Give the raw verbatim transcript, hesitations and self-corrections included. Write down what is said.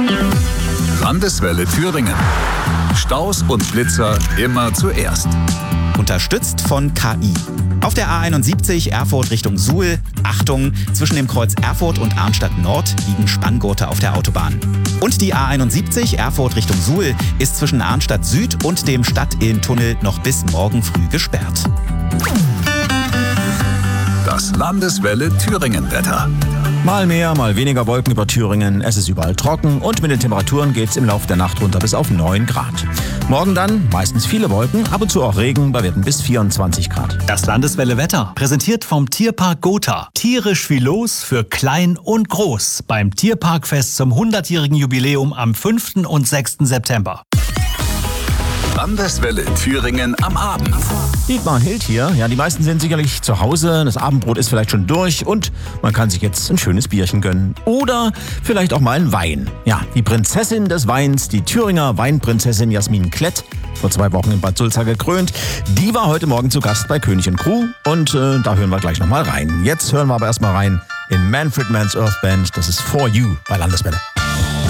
Landeswelle Thüringen. Staus und Blitzer immer zuerst. Unterstützt von K I. Auf der A einundsiebzig Erfurt Richtung Suhl, Achtung, zwischen dem Kreuz Erfurt und Arnstadt Nord liegen Spanngurte auf der Autobahn. Und die A einundsiebzig Erfurt Richtung Suhl ist zwischen Arnstadt Süd und dem Stadtillentunnel noch bis morgen früh gesperrt. Das Landeswelle Thüringen-Wetter. Mal mehr, mal weniger Wolken über Thüringen. Es ist überall trocken und mit den Temperaturen geht es im Laufe der Nacht runter bis auf neun Grad. Morgen dann meistens viele Wolken, ab und zu auch Regen bei Werten bis vierundzwanzig Grad. Das Landeswelle Wetter, präsentiert vom Tierpark Gotha. Tierisch wie los für klein und groß beim Tierparkfest zum hundertjährigen Jubiläum am fünften und sechsten September. Landeswelle Thüringen am Abend. Dietmar Hild hier. Ja, die meisten sind sicherlich zu Hause. Das Abendbrot ist vielleicht schon durch und man kann sich jetzt ein schönes Bierchen gönnen. Oder vielleicht auch mal einen Wein. Ja, die Prinzessin des Weins, die Thüringer Weinprinzessin Jasmin Klett, vor zwei Wochen in Bad Sulza gekrönt, die war heute Morgen zu Gast bei König und Crew. Und äh, da hören wir gleich nochmal rein. Jetzt hören wir aber erstmal rein in Manfred Mann's Earth Band. Das ist For You bei Landeswelle.